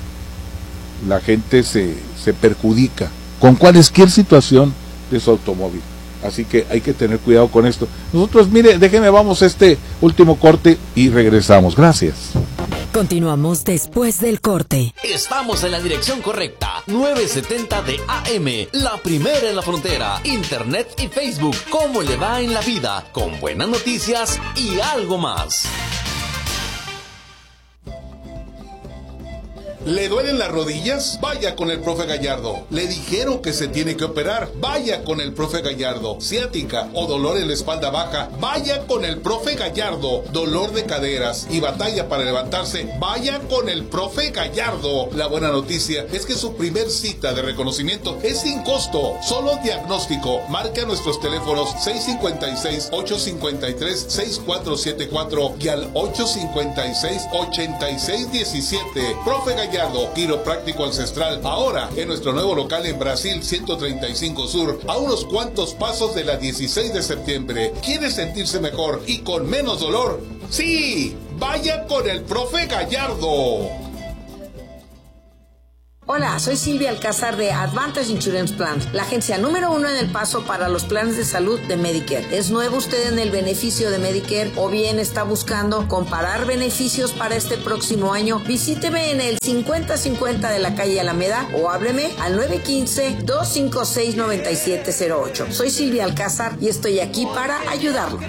se perjudica con cualquier situación de su automóvil. Así que hay que tener cuidado con esto. Nosotros, mire, déjeme, vamos a este último corte y regresamos. Gracias. Continuamos después del corte. Estamos en la dirección correcta. 970 de AM, la primera en la frontera. Internet y Facebook. ¿Cómo le va en la vida? Con buenas noticias y algo más. ¿Le duelen las rodillas? Vaya con el profe Gallardo. ¿Le dijeron que se tiene que operar? Vaya con el profe Gallardo. ¿Ciática o dolor en la espalda baja? Vaya con el profe Gallardo. ¿Dolor de caderas y batalla para levantarse? Vaya con el profe Gallardo. La buena noticia es que su primer cita de reconocimiento es sin costo. Solo diagnóstico. Marca nuestros teléfonos 656-853-6474 y al 856-8617. Profe Gallardo, quiropráctico ancestral, ahora en nuestro nuevo local en Brasil 135 Sur, a unos cuantos pasos de la 16 de septiembre. ¿Quiere sentirse mejor y con menos dolor? ¡Sí! ¡Vaya con el profe Gallardo! Hola, soy Silvia Alcázar de Advantage Insurance Plans, la agencia número 1 en El Paso para los planes de salud de Medicare. ¿Es nuevo usted en el beneficio de Medicare o bien está buscando comparar beneficios para este próximo año? Visíteme en el 5050 de la calle Alameda o hábleme al 915-256-9708. Soy Silvia Alcázar y estoy aquí para ayudarlo.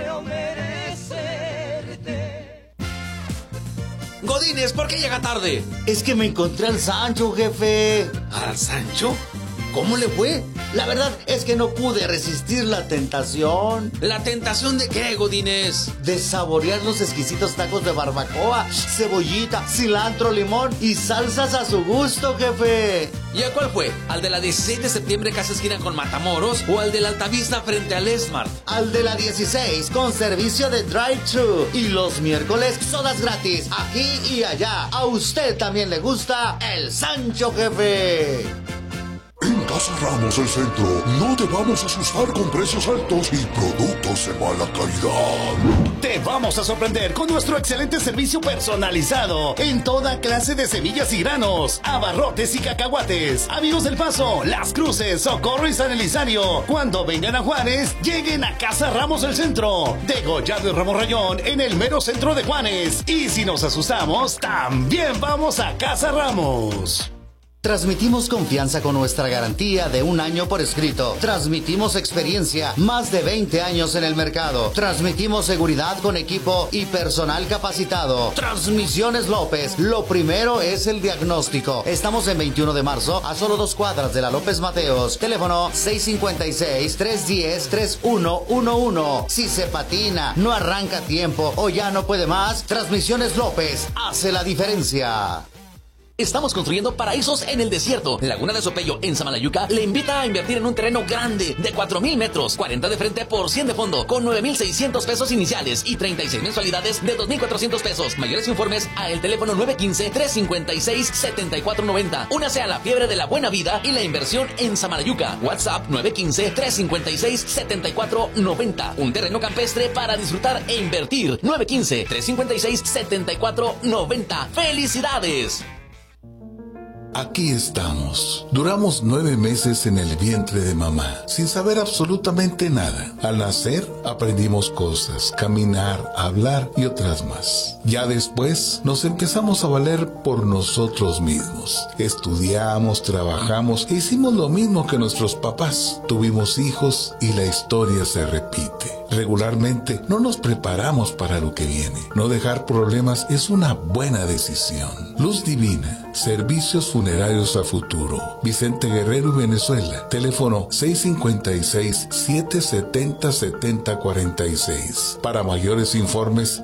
Godínez, ¿por qué llega tarde? Es que me encontré al Sancho, jefe. ¿Al Sancho? ¿Cómo le fue? La verdad es que no pude resistir la tentación. ¿La tentación de qué, Godínez? De saborear los exquisitos tacos de barbacoa, cebollita, cilantro, limón y salsas a su gusto, jefe. ¿Y a cuál fue? ¿Al de la 16 de septiembre casi esquina con Matamoros o al de la Altavista frente al Esmart? Al de la 16 con servicio de drive-thru y los miércoles sodas gratis aquí y allá. A usted también le gusta el Sancho, jefe. En Casa Ramos El Centro no te vamos a asustar con precios altos y productos de mala calidad. Te vamos a sorprender con nuestro excelente servicio personalizado en toda clase de semillas y granos, abarrotes y cacahuates. Amigos del Paso, Las Cruces, Socorro y San Elizario. Cuando vengan a Juárez, lleguen a Casa Ramos El Centro. Degollado y Ramos Rayón en el mero centro de Juárez. Y si nos asustamos, también vamos a Casa Ramos. Transmitimos confianza con nuestra garantía de 1 año por escrito. Transmitimos experiencia, más de 20 años en el mercado. Transmitimos seguridad con equipo y personal capacitado. Transmisiones López, lo primero es el diagnóstico. Estamos en 21 de marzo, a solo 2 cuadras de la López Mateos. Teléfono 656-310-3111. Si se patina, no arranca a tiempo o ya no puede más, Transmisiones López hace la diferencia. Estamos construyendo paraísos en el desierto. Laguna de Sopello, en Samalayuca, le invita a invertir en un terreno grande de 4,000 metros, 40 de frente por 100 de fondo, con 9,600 pesos iniciales y 36 mensualidades de 2,400 pesos. Mayores informes a el teléfono 915-356-7490. Únase a la fiebre de la buena vida y la inversión en Samalayuca. WhatsApp 915-356-7490. Un terreno campestre para disfrutar e invertir. 915-356-7490. ¡Felicidades! Aquí estamos. Duramos 9 meses en el vientre de mamá, sin saber absolutamente nada. Al nacer, aprendimos cosas, caminar, hablar y otras más. Ya después, nos empezamos a valer por nosotros mismos. Estudiamos, trabajamos e hicimos lo mismo que nuestros papás. Tuvimos hijos y la historia se repite. Regularmente, no nos preparamos para lo que viene. No dejar problemas es una buena decisión. Luz Divina, servicios funerarios a futuro. Vicente Guerrero y Venezuela. Teléfono 656-770-7046. Para mayores informes,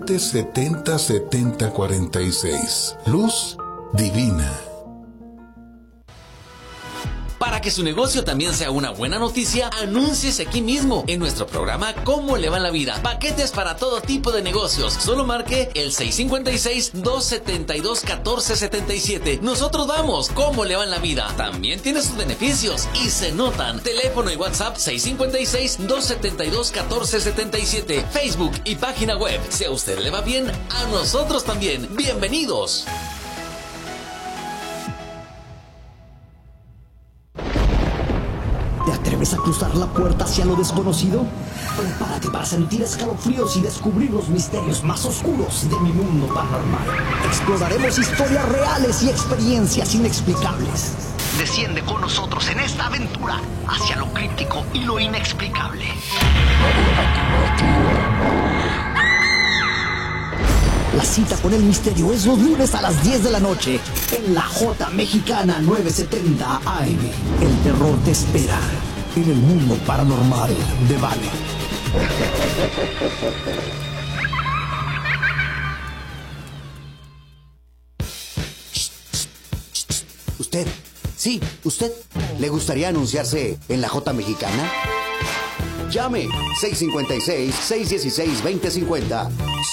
770-7046. Luz Divina. Para que su negocio también sea una buena noticia, anúnciese aquí mismo en nuestro programa ¿Cómo le va en la vida? Paquetes para todo tipo de negocios. Solo marque el 656-272-1477. Nosotros damos ¿Cómo le va en la vida? También tiene sus beneficios y se notan. Teléfono y WhatsApp 656-272-1477. Facebook y página web. Si a usted le va bien, a nosotros también. Bienvenidos. ¿Te atreves a cruzar la puerta hacia lo desconocido? Prepárate para sentir escalofríos y descubrir los misterios más oscuros de mi mundo paranormal. Exploraremos historias reales y experiencias inexplicables. Desciende con nosotros en esta aventura hacia lo críptico y lo inexplicable. La cita con el misterio es los lunes a las 10 de la noche en la J Mexicana 970 AM. El terror te espera en el mundo paranormal de Vale. ¿Usted? Sí, ¿usted? ¿Le gustaría anunciarse en la J Mexicana? Llame 656-616-2050.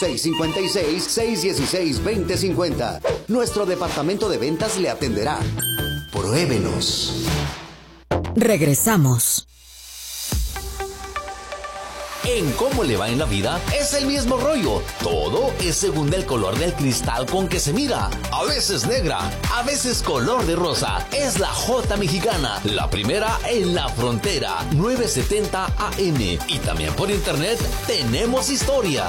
656-616-2050. Nuestro departamento de ventas le atenderá. Pruébenos. Regresamos. En Cómo le va en la vida es el mismo rollo. Todo es según el color del cristal con que se mira. A veces negra, a veces color de rosa. Es la J Mexicana, la primera en la frontera, 970 AM. Y también por internet tenemos historia.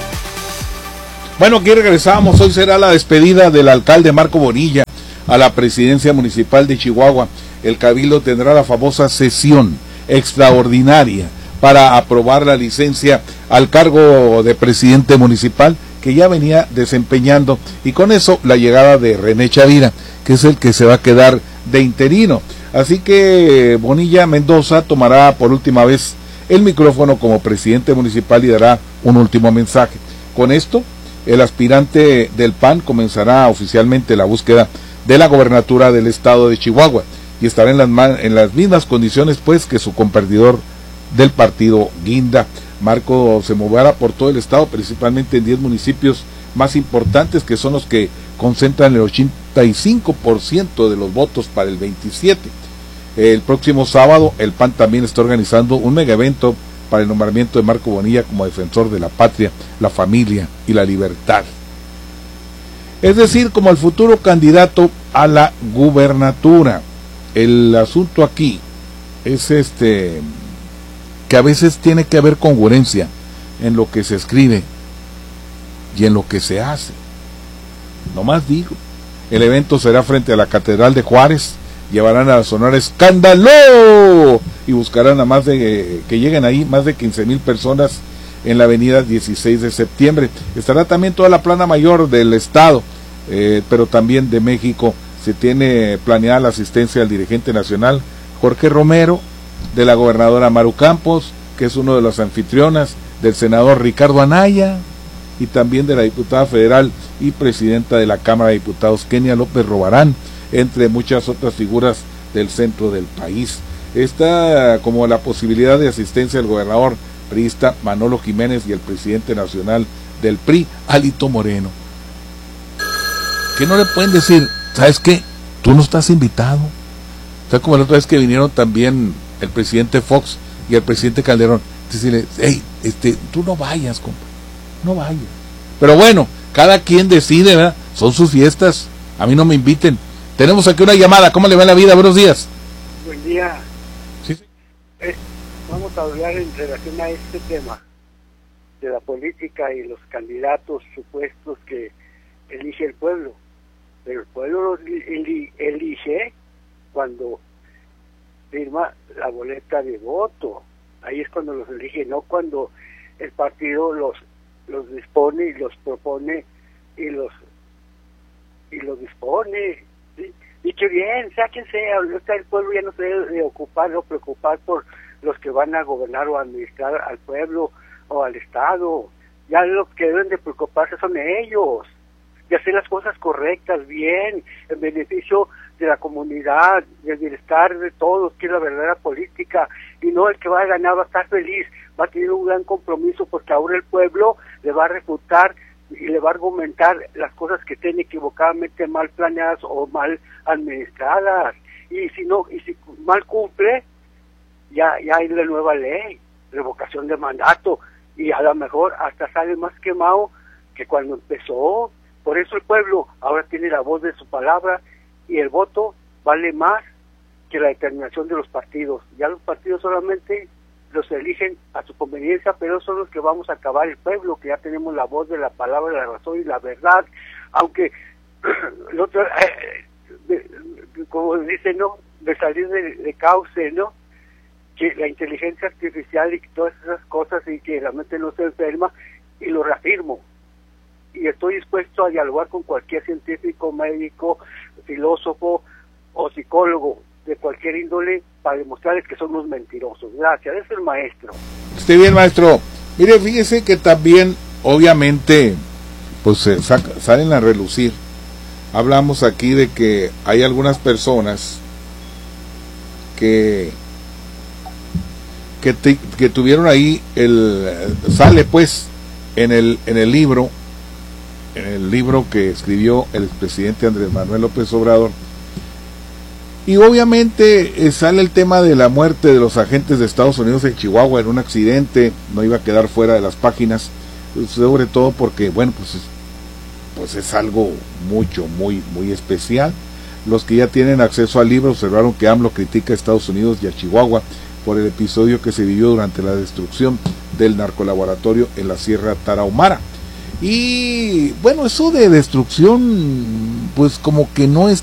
Bueno, aquí regresamos. Hoy será la despedida del alcalde Marco Bonilla a la presidencia municipal de Chihuahua. El cabildo tendrá la famosa sesión extraordinaria para aprobar la licencia al cargo de presidente municipal que ya venía desempeñando, y con eso la llegada de René Chavira, que es el que se va a quedar de interino. Así que Bonilla Mendoza tomará por última vez el micrófono como presidente municipal y dará un último mensaje. Con esto, el aspirante del PAN comenzará oficialmente la búsqueda de la gobernatura del estado de Chihuahua y estará en las mismas condiciones pues que su competidor del partido Guinda. Marco se moverá por todo el estado, principalmente en 10 municipios más importantes, que son los que concentran el 85% de los votos para el 27. El próximo sábado el PAN también está organizando un mega evento para el nombramiento de Marco Bonilla como defensor de la patria, la familia y la libertad. Es decir, como el futuro candidato a la gubernatura. El asunto aquí es que a veces tiene que haber congruencia en lo que se escribe y en lo que se hace. Nomás digo, el evento será frente a la Catedral de Juárez. Llevarán a sonar escándalo y buscarán a que lleguen ahí más de 15,000 personas en la avenida 16 de septiembre. Estará también toda la plana mayor del estado, pero también de México. Se tiene planeada la asistencia del dirigente nacional Jorge Romero, de la gobernadora Maru Campos, que es uno de los anfitrionas, del senador Ricardo Anaya, y también de la diputada federal y presidenta de la Cámara de Diputados Kenia López Robarán, entre muchas otras figuras del centro del país. Está como la posibilidad de asistencia del gobernador priista Manolo Jiménez y el presidente nacional del PRI, Alito Moreno. ¿Qué no le pueden decir? ¿Sabes qué? Tú no estás invitado. O sea, como la otra vez que vinieron también el presidente Fox y el presidente Calderón, decirle, hey, tú no vayas, compa, no vayas. Pero bueno, cada quien decide, ¿verdad? Son sus fiestas, a mí no me inviten. Tenemos aquí una llamada. ¿Cómo le va en la vida? Buenos días. Buen día. Sí. Vamos a hablar en relación a este tema de la política y los candidatos supuestos que elige el pueblo. Pero el pueblo los elige cuando firma la boleta de voto. Ahí es cuando los elige, no cuando el partido los dispone y los propone y los dispone. ¿Sí? Y que bien, sáquense, ahorita el pueblo ya no se debe ocupar o preocupar por los que van a gobernar o administrar al pueblo o al estado. Ya lo que deben de preocuparse son ellos, de hacer las cosas correctas, bien, en beneficio de la comunidad, del bienestar de todos, que es la verdadera política, y no el que va a ganar va a estar feliz, va a tener un gran compromiso, porque ahora el pueblo le va a refutar y le va a argumentar las cosas que tiene equivocadamente mal planeadas o mal administradas, y si mal cumple, ya hay la nueva ley, revocación de mandato, y a lo mejor hasta sale más quemado que cuando empezó. Por eso el pueblo ahora tiene la voz de su palabra, y el voto vale más que la determinación de los partidos. Ya los partidos solamente los eligen a su conveniencia, pero son los que vamos a acabar el pueblo, que ya tenemos la voz de la palabra, la razón y la verdad, aunque el otro, como dicen, ¿no?, de salir de cauce, ¿no?, que la inteligencia artificial y todas esas cosas, y que la mente no se enferma, y lo reafirmo, y estoy dispuesto a dialogar con cualquier científico, médico, filósofo o psicólogo de cualquier índole para demostrarles que somos mentirosos. Gracias, es el maestro. Esté bien, maestro. Mire, fíjese que también, obviamente, pues salen a relucir. Hablamos aquí de que hay algunas personas que tuvieron ahí sale pues en el libro que escribió el expresidente Andrés Manuel López Obrador, Y obviamente sale el tema de la muerte de los agentes de Estados Unidos en Chihuahua en un accidente. No iba a quedar fuera de las páginas, sobre todo porque, bueno, pues es algo muy especial. Los que ya tienen acceso al libro observaron que AMLO critica a Estados Unidos y a Chihuahua por el episodio que se vivió durante la destrucción del narcolaboratorio en la Sierra Tarahumara. Y bueno, eso de destrucción, pues como que no es